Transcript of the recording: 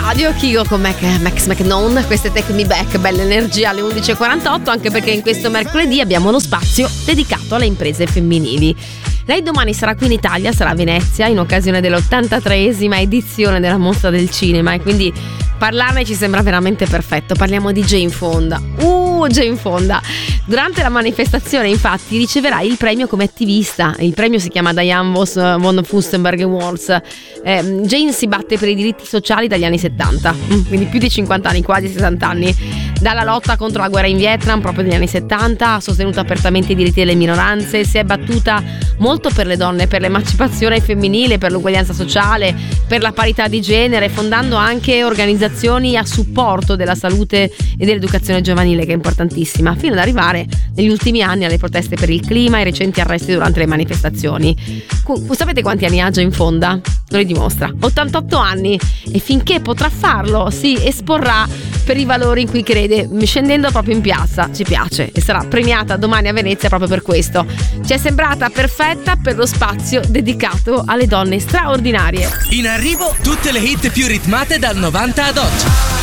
radio, Kygo con Max McNown, questa è Take Me Back, bella energia alle 11.48, anche perché in questo mercoledì abbiamo uno spazio dedicato alle imprese femminili. Lei domani sarà qui in Italia, sarà a Venezia in occasione dell'83esima edizione della Mostra del Cinema, e quindi parlarne ci sembra veramente perfetto. Parliamo di Jane Fonda. Jane Fonda. Durante la manifestazione infatti riceverà il premio come attivista. Il premio si chiama Diane von Furstenberg Awards. Jane si batte per i diritti sociali dagli anni 70, quindi più di 50 anni, quasi 60 anni. Dalla lotta contro la guerra in Vietnam, proprio negli anni 70, ha sostenuto apertamente i diritti delle minoranze, si è battuta molto per le donne, per l'emancipazione femminile, per l'uguaglianza sociale, per la parità di genere, fondando anche organizzazioni a supporto della salute e dell'educazione giovanile, che è importantissima, fino ad arrivare negli ultimi anni alle proteste per il clima e ai recenti arresti durante le manifestazioni. Sapete quanti anni ha Jane Fonda? Lo ridimostra, 88 anni, e finché potrà farlo si esporrà per i valori in cui crede, scendendo proprio in piazza. Ci piace, e sarà premiata domani a Venezia proprio per questo. Ci è sembrata perfetta per lo spazio dedicato alle donne straordinarie. In arrivo tutte le hit più ritmate dal 90 ad oggi.